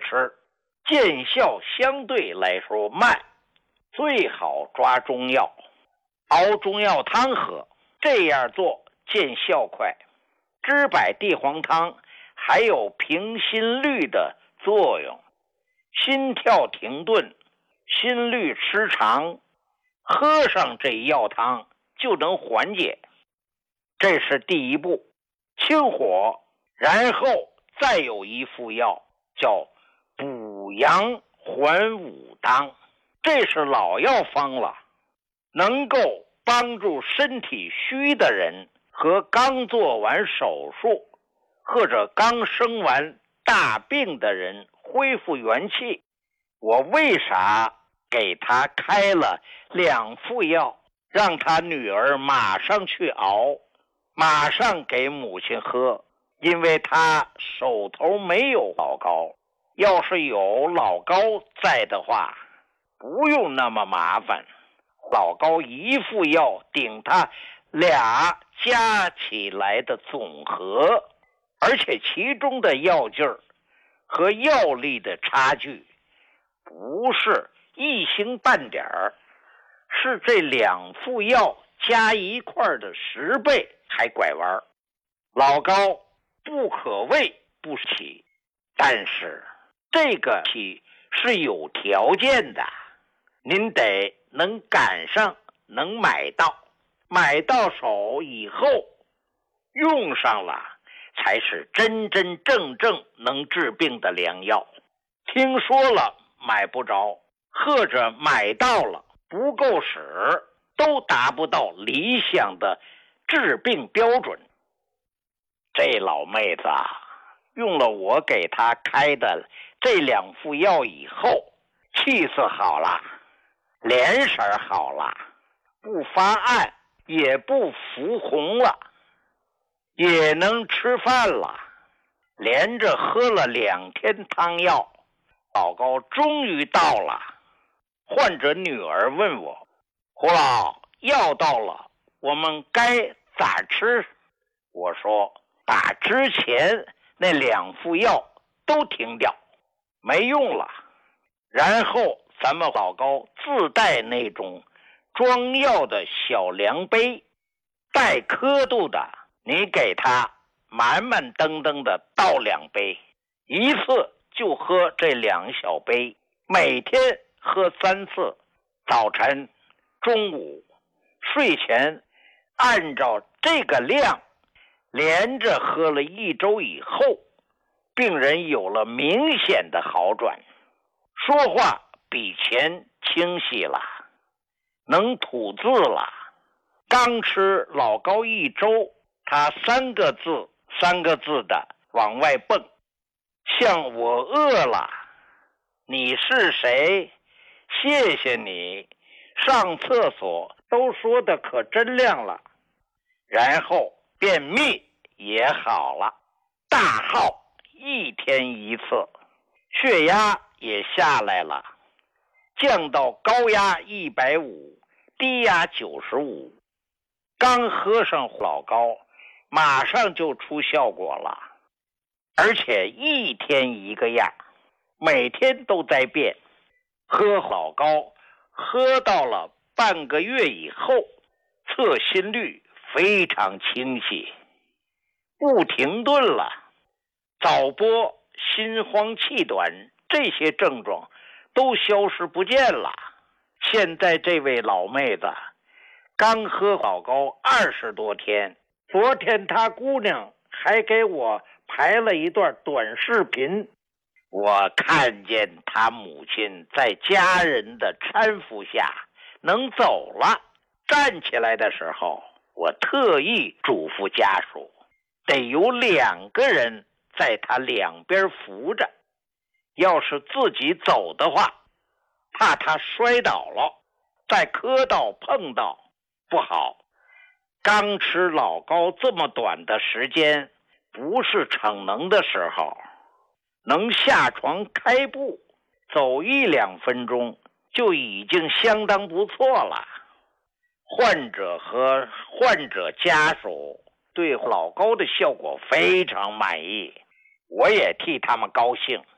吃，见效相对来说慢，最好抓中药，熬中药汤喝，这样做见效快。知柏地黄汤还有平心律的作用，心跳停顿，心律失常，喝上这药汤就能缓解。这是第一步，清火。然后再有一副药叫补阳还五汤，这是老药方了，能够帮助身体虚的人和刚做完手术或者刚生完大病的人恢复元气。我为啥给他开了2副药，让他女儿马上去熬，马上给母亲喝？因为他手头没有老高，要是有老高在的话，不用那么麻烦。老高一副药顶他俩加起来的总和，而且其中的药劲儿和药力的差距不是一星半点儿，是这2副药加一块的10倍还拐弯。老高不可谓不起，但是这个起是有条件的，您得能赶上，能买到，买到手以后用上了，才是真真正正能治病的良药。听说了买不着，或者买到了不够使，都达不到理想的治病标准。这老妹子啊，用了我给她开的这2副药以后，气色好了，脸色好了，不发暗，也不浮红了，也能吃饭了。连着喝了2天汤药，老高终于到了。患者女儿问我，胡老，药到了，我们该咋吃？我说，把之前那2副药都停掉，没用了。然后咱们老高自带那种装药的小量杯，带刻度的，你给他满满登登的倒2杯，一次就喝这2小杯，每天喝3次，早晨、中午、睡前，按照这个量连着喝了1周以后，病人有了明显的好转，说话比前清晰了，能吐字了。刚吃老高1周，他3个字的往外蹦，像我饿了，你是谁？谢谢你，上厕所都说的可真亮了。然后便秘也好了，大号1天1次，血压也下来了，降到高压150，低压95。刚喝上老高，马上就出效果了，而且1天1个样，每天都在变。喝老高喝到了半个月以后，测心率非常清晰，不停顿了，早搏、心慌气短这些症状都消失不见了。现在这位老妹子刚喝老高20多天，昨天她姑娘还给我拍了一段短视频，我看见她母亲在家人的搀扶下能走了，站起来的时候，我特意嘱咐家属，得有2个人在她两边扶着，要是自己走的话，怕她摔倒了，再磕到碰到不好。刚吃老高这么短的时间，不是逞能的时候，能下床开步走1-2分钟就已经相当不错了。患者和患者家属对老高的效果非常满意，我也替他们高兴。